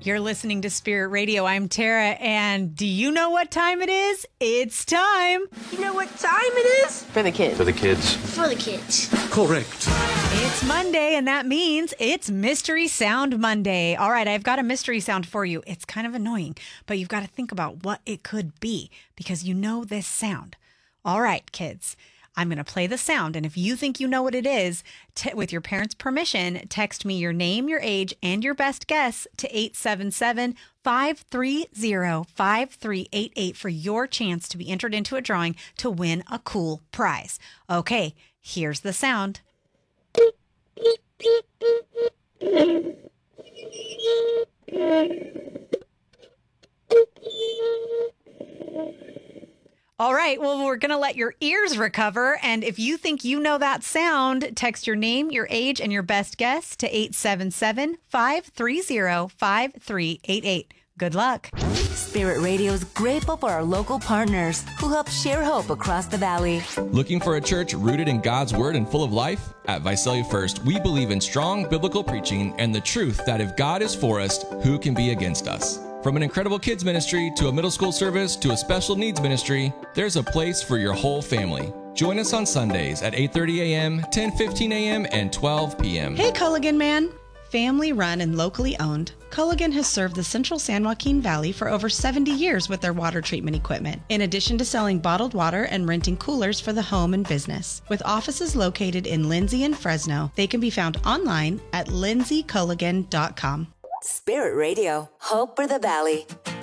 You're listening to Spirit Radio. I'm Tara, and do you know what time it is? It's time. You know what time it is? For the kids. For the kids. For the kids. Correct. It's Monday, and that means it's Mystery Sound Monday. All right, I've got a mystery sound for you. It's kind of annoying, but you've got to think about what it could be because you know this sound. All right, kids. I'm going to play the sound, and if you think you know what it is, with your parents' permission, text me your name, your age, and your best guess to 877-530-5388 for your chance to be entered into a drawing to win a cool prize. Okay, here's the sound. All right, well, we're going to let your ears recover. And if you think you know that sound, text your name, your age, and your best guess to 877-530-5388. Good luck. Spirit Radio's grateful for our local partners who help share hope across the valley. Looking for a church rooted in God's Word and full of life? At Visalia First, we believe in strong biblical preaching and the truth that if God is for us, who can be against us? From an incredible kids ministry to a middle school service to a special needs ministry, there's a place for your whole family. Join us on Sundays at 8:30 a.m., 10:15 a.m., and 12 p.m. Hey, Culligan Man! Family run and locally owned, Culligan has served the central San Joaquin Valley for over 70 years with their water treatment equipment, in addition to selling bottled water and renting coolers for the home and business. With offices located in Lindsay and Fresno, they can be found online at lindsayculligan.com. Spirit Radio, hope for the valley.